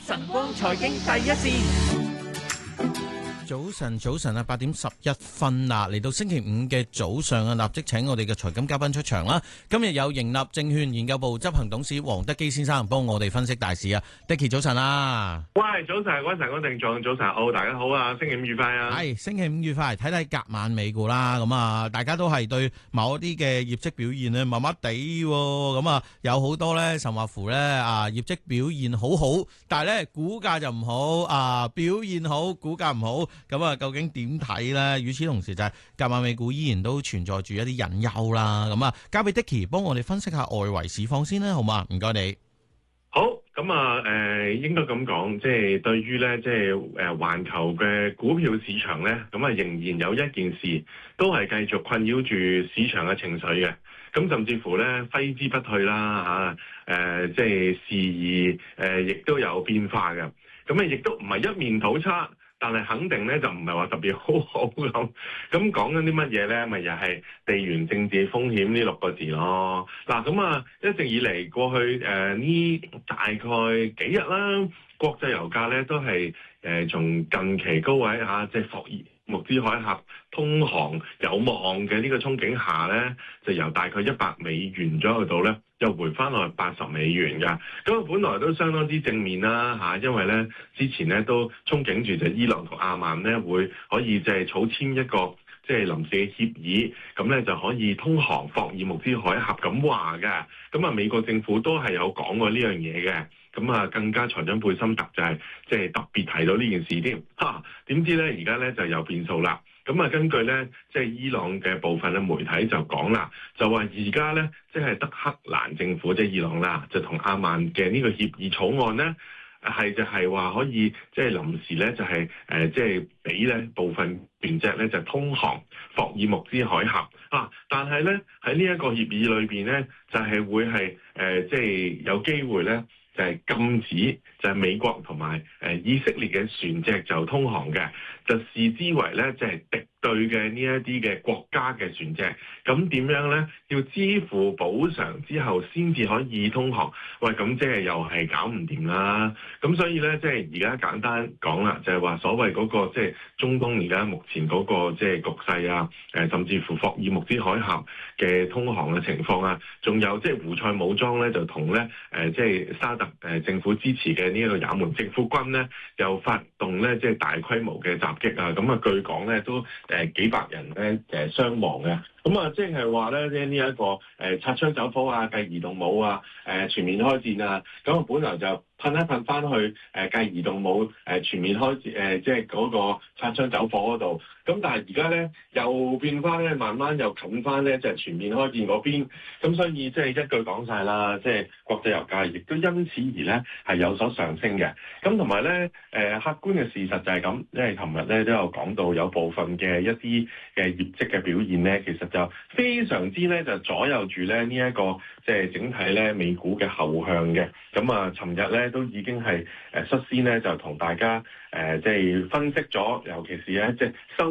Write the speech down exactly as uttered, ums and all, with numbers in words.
晨光財經第一線。 早晨，早晨啊，八點十一分啦，嚟到星期五嘅早上啊，立即請我哋嘅財金嘉賓出場啦。今日有盈立證券研究部執行董事黃德基先生幫我哋分析大市啊。Dicky 早晨啊， 喂，早晨，嗰陣嗰定仲早晨好，大家好啊，星期五愉快啊。 係星期五愉快，睇睇隔晚美股啦。咁啊，大家都係對某一啲嘅業績表現咧麻麻地，咁啊有好多咧甚或乎咧啊業績表現好好，但係咧股價就唔好啊，表現好，股價唔好。咁啊，究竟點睇咧？與此同時就係隔晚美股依然都存在住一啲隱憂啦。咁啊，交俾 Dicky 幫我哋分析下外圍市況先啦，好嘛？唔該你。 好，咁啊，誒、呃，應該咁講，即係對於咧，即係誒，環球嘅股票市場咧，咁啊，仍然有一件事都係繼續困擾住市場嘅情緒嘅。咁甚至乎咧，揮之不去啦，吓、啊，誒，即係時而誒，亦都有變化嘅。咁啊，亦都唔係一面倒差。但係肯定咧就唔係話特別好好咁，咁講緊啲乜嘢咧？咪又係地緣政治風險呢六個字咯。嗱，咁啊一直以嚟過去誒呢、呃、大概幾日啦，國際油價咧都係誒從近期高位嚇，即係霍爾木茲海峽通航有望嘅呢個憧憬下咧，就由大概一百美元左右度咧，又回翻落去八十美元㗎。咁本來都相當之正面啦嚇，因為咧之前咧都憧憬住就伊朗同阿曼咧會可以即係草簽一個即係臨時嘅協議，咁咧就可以通航霍爾木茲海峽咁話嘅。咁啊美國政府都係有講過呢樣嘢嘅。咁啊，更加財長貝森特就係即係特別提到呢件事添嚇。點知咧，而家咧就有變數啦。咁啊，根據咧即係伊朗嘅部分嘅媒體就講啦，就話而家咧即係德黑蘭政府即係伊朗啦，就同阿曼嘅呢個協議草案咧係就係話可以即係臨時咧就係誒即係俾咧部分船隻咧就通航霍爾木茲海峽啊。但係咧喺呢一個協議裏邊咧就係會係誒即係有機會咧。就係禁止，就係美國同埋誒以色列嘅船隻就通航嘅，就視之為咧即係敵對嘅呢一啲嘅國家嘅船隻。咁點樣咧？要支付補償之後先至可以通航。喂，咁即係又係搞唔掂啦。咁所以咧，即係而家簡單講啦，就係話所謂嗰個即係中東而家目前嗰個即係局勢啊，誒甚至乎霍爾木茲海峽嘅通航嘅情況啊，仲有即係胡塞武裝咧就同咧誒即係沙特誒政府支持嘅呢一個也門政府軍咧，又發動咧即係大規模嘅襲擊啊！咁啊，據講咧都誒幾百人咧誒傷亡嘅。咁啊，即係話咧，即係呢一個誒擦槍走火啊、繼移動武啊、誒全面開戰啊，咁啊本來就噴一噴翻去誒繼移動武誒全面開戰誒，即係嗰個擦槍走火嗰度。咁但係而家咧又變翻咧，慢慢又近翻咧，就係全面開戰嗰邊。咁所以即係一句講晒啦，即係國際油價亦都因此而咧係有所上升嘅。咁同埋咧誒客觀嘅事實就係咁，因為琴日咧都有講到有部分嘅一啲嘅業績嘅表現咧，其實就非常之咧就左右住咧呢一個即係整體咧美股嘅後向嘅。咁啊，尋日咧都已經係誒率先咧就同大家誒即係分析咗，尤其是咧即係收